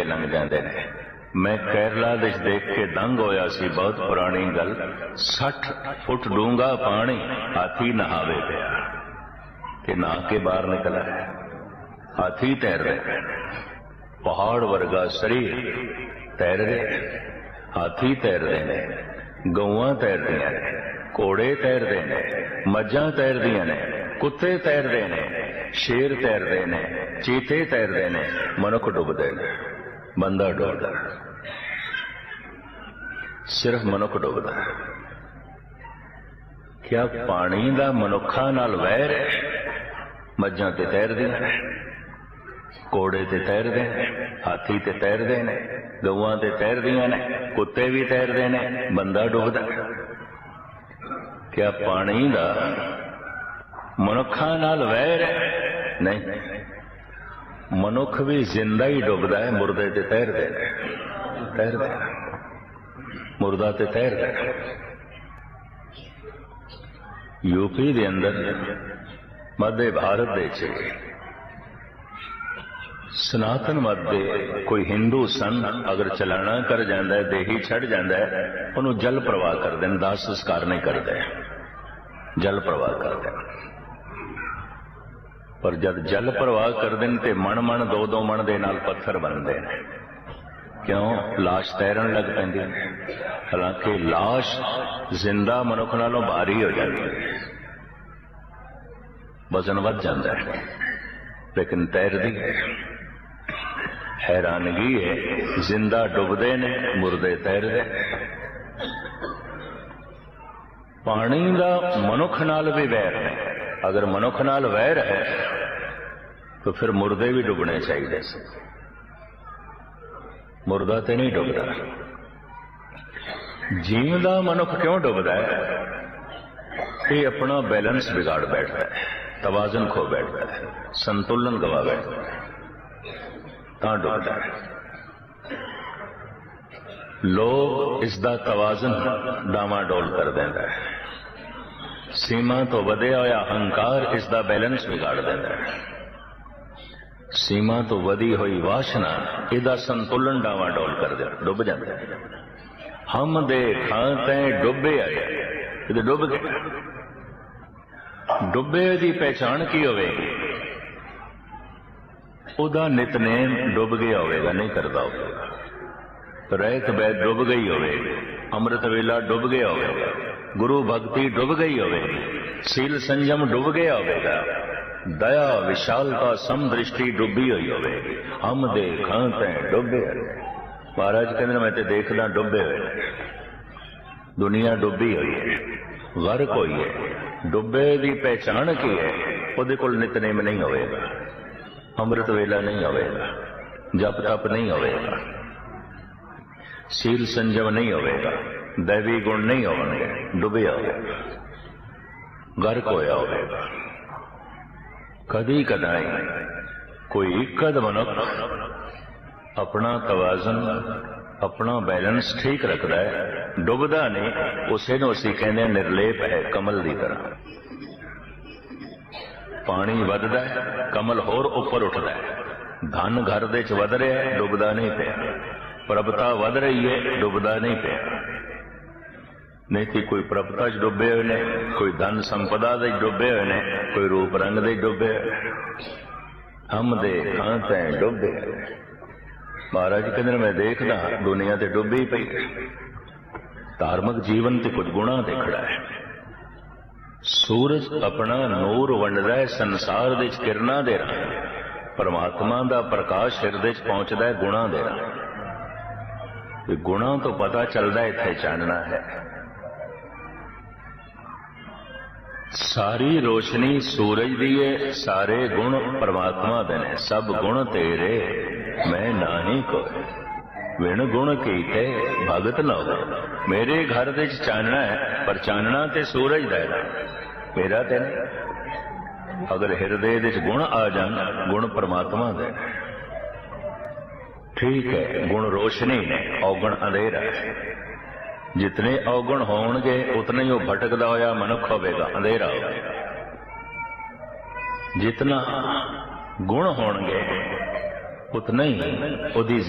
लंघ जाते हैं। मैं केरला देश देख के दंग होया सी, बहुत पुरानी गल, 60 फुट डूंगा पानी हाथी नहावे पिया कि नहा के बाहर निकला है। हाथी तैर रहे, पहाड़ वर्गा शरीर तैर रहे, हाथी तैर रहे ने, गौआं तैर दियां ने, घोड़े तैरते ने, मज्जां तैरदियां ने, कुत्ते तैरते ने, शेर तैरते ने, चीते तैरते ने, मनुख डुबदे ने, बंदा डुबदा, सिर्फ मनुख डुबदा। क्या पानी दा मनुखा नाल वैर है? मज्जां ते तैरदियां ने, घोड़े ते तैरदे ने, हाथी ते तैरदे ने, गौआं ते तैरदियां ने, कुत्ते भी तैरदे ने, बंदा डुबदा। क्या पानी दा मनुखा नाल वैर है? नहीं, मनुख भी जिंदा ही डुबदा है, मुर्दे ते तैरदे ने, तैरदे मुर्दा ते तैरदा। यूपी दे अंदर मध्य भारत दे सनातन मत दे कोई हिंदू सन अगर चलाना कर जाता है, देही छड़ जाता है, उन्होंने जल प्रवाह कर दें, दाह संस्कार नहीं करते, जल प्रवाह करते। पर जब जल प्रवाह कर दें तो मन मन 2-2 मन दे नाल पत्थर बनते हैं। क्यों? लाश तैरन लग पैंदी, हालांकि लाश जिंदा मनुख नालों भारी हो जाती है, वजन वध जाता है, लेकिन तैरदी है। हैरानगी है, जिंदा डुबदे ने, मुर्दे तैरदे। पानी का मनुख नाल भी वैर है। अगर मनुख नाल वैर है तो फिर मुर्दे भी डुबने चाहिए। मुर्दा तो नहीं डुबदा। जीवदा मनुख क्यों डुबदा है? ये अपना बैलेंस बिगाड़ बैठता है, तवाजन खो बैठता है, संतुलन गवा बैठता है, तां डुबदा है। लोग इसका तवाजन डामाडोल कर देंदा है। सीमा तो वधिया होया अहंकार इसका बैलेंस बिगाड़ देता है। सीमा तो वधी हुई वासना इसका संतुलन डावाडोल कर दे, डुब जाता है। हम दे खाते डुबे आए, ये डुब गए। डुबे की पहचान की होगी? उदा नितनेम डुब गया होगा, नहीं करता होगा। रहत बैत डुब गई होगी, अमृत वेला डुब गया होगा, गुरु भक्ति डुब गई होगी, सील संयम डुब गया होगा, दया विशालता समदृष्टि डुबी हुई होगी। हम देखा डुबे। महाराज कहते मैं तो देखना डुबे हुए, दुनिया डुबी हुई है, गर्क हुई है। डुबे की पहचान की है? उहदे कोल नितनेम नहीं होगा, अमृत वेला नहीं होगा, जप तप नहीं होगा, सील संयम नहीं होगा, दैवी गुण नहीं होंगे, डुबे होगा, गर्क होया होगा। कदी कदाई कोई कद मनुख अपना तवाजन, अपना बैलेंस ठीक रखता है, डुबदा नहीं। उसे नूं असीं कहंदे निर्लेप है, कमल की तरह। पानी वधदा है, कमल होर उपर उठदा है। धन घर दे च वध रहा है, डुबदा नहीं पिया। प्रभता वध रही है, डुबदा नहीं पिया। नहीं तो कोई प्रभता च डुबे हुए ने, कोई धन संपदा दे डुबे हुए ने, कोई रूप रंग दे डुबे। हम दे खाते डुबे। महाराज कहते मैं देखदा दुनिया ते डुबी पई। धार्मिक जीवन ते कुछ गुणा ते खड़ा है। सूरज अपना नूर वंडदा है संसार दे किरणां दे राह, परमात्मा दा प्रकाश हिरदे च पहुंचदा है गुणा दे राह। गुणा तो पता चलदा इत्थे चानना है। सारी रोशनी सूरज दी है, सारे गुण परमात्मा दे ने। सब गुण तेरे मैं नाही कोई, विण गुण कीते भगत न हो। मेरे घर दे चानना है, पर चानना ते सूरज दा है, मेरा ते नहीं। अगर हिरदे दे गुण आ जान, गुण परमात्मा दे। ठीक है, गुण रोशनी ने, अवगुण अंधेरा है। जितने अवगुण होंगे उतना ही वो भटकदा होया मनुख होगा, अंधेरा होगा। जितना गुण होंगे उतना ही